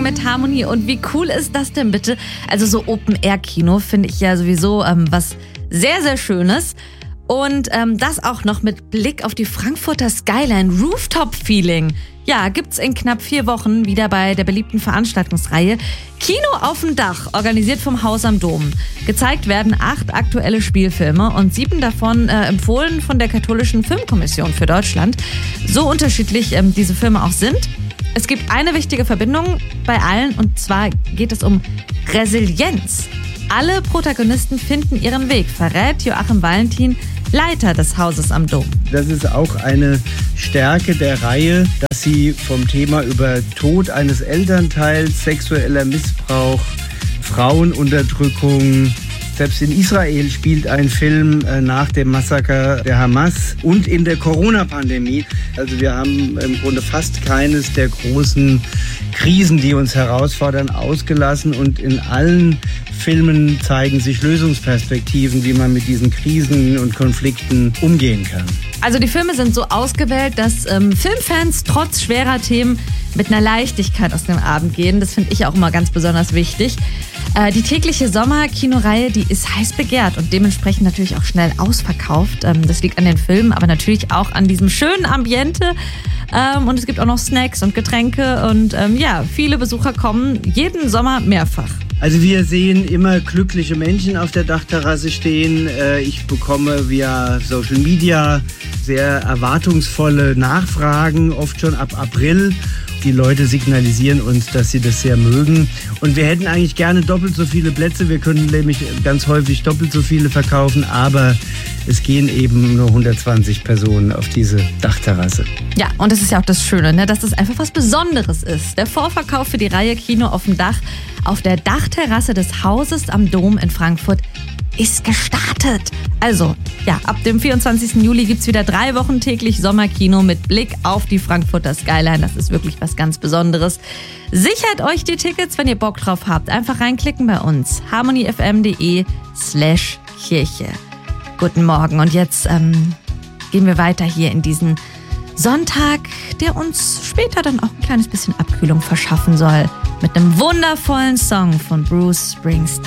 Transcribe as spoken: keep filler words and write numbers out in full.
mit Harmony. Und wie cool ist das denn bitte? Also so Open-Air-Kino finde ich ja sowieso ähm, was sehr, sehr Schönes. Und ähm, das auch noch mit Blick auf die Frankfurter Skyline, Rooftop-Feeling. Ja, gibt's in knapp vier Wochen wieder bei der beliebten Veranstaltungsreihe Kino auf dem Dach, organisiert vom Haus am Dom. Gezeigt werden acht aktuelle Spielfilme und sieben davon äh, empfohlen von der Katholischen Filmkommission für Deutschland. So unterschiedlich ähm, diese Filme auch sind. Es gibt eine wichtige Verbindung bei allen, und zwar geht es um Resilienz. Alle Protagonisten finden ihren Weg, verrät Joachim Valentin, Leiter des Hauses am Dom. Das ist auch eine Stärke der Reihe, dass sie vom Thema über Tod eines Elternteils, sexueller Missbrauch, Frauenunterdrückung, selbst in Israel spielt ein Film nach dem Massaker der Hamas und in der Corona-Pandemie. Also wir haben im Grunde fast keines der großen Krisen, die uns herausfordern, ausgelassen, und in allen Filmen zeigen sich Lösungsperspektiven, wie man mit diesen Krisen und Konflikten umgehen kann. Also die Filme sind so ausgewählt, dass ähm, Filmfans trotz schwerer Themen mit einer Leichtigkeit aus dem Abend gehen. Das finde ich auch immer ganz besonders wichtig. Äh, die tägliche Sommer-Kinoreihe, die ist heiß begehrt und dementsprechend natürlich auch schnell ausverkauft. Ähm, das liegt an den Filmen, aber natürlich auch an diesem schönen Ambiente. Ähm, und es gibt auch noch Snacks und Getränke und ähm, ja, viele Besucher kommen jeden Sommer mehrfach. Also wir sehen immer glückliche Menschen auf der Dachterrasse stehen. Ich bekomme via Social Media sehr erwartungsvolle Nachfragen, oft schon ab April. Die Leute signalisieren uns, dass sie das sehr mögen. Und wir hätten eigentlich gerne doppelt so viele Plätze. Wir können nämlich ganz häufig doppelt so viele verkaufen, aber es gehen eben nur hundertzwanzig Personen auf diese Dachterrasse. Ja, und das ist ja auch das Schöne, ne? Dass das einfach was Besonderes ist. Der Vorverkauf für die Reihe Kino auf dem Dach auf der Dachterrasse des Hauses am Dom in Frankfurt ist gestartet. Also, ja, ab dem vierundzwanzigsten Juli gibt es wieder drei Wochen täglich Sommerkino mit Blick auf die Frankfurter Skyline. Das ist wirklich was ganz Besonderes. Sichert euch die Tickets, wenn ihr Bock drauf habt. Einfach reinklicken bei uns. harmonyfm.de slash Kirche. Guten Morgen. Und jetzt ähm, gehen wir weiter hier in diesen Sonntag, der uns später dann auch ein kleines bisschen Abkühlung verschaffen soll. Mit einem wundervollen Song von Bruce Springsteen.